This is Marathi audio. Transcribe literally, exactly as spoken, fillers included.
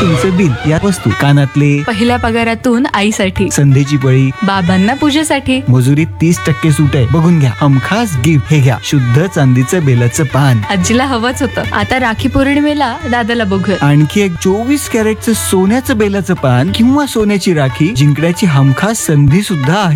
तुमचं बिल, या वस्तू, कानातले, पहिल्या पगारातून आईसाठी, संधीची पळी, बाबांना पूजेसाठी, मजुरीत तीस टक्के सूट आहे, बघून घ्या. हमखास गिफ्ट, हे घ्या शुद्ध चांदीचं बेलाचं पान. आजीला हवंच होतं. आता राखी पौर्णिमेला दादाला बघू. आणखी एक चोवीस कॅरेटचं सोन्याचं बेलाचं पान किंवा सोन्याची राखी जिंकण्याची हमखास संधी सुद्धा आहे.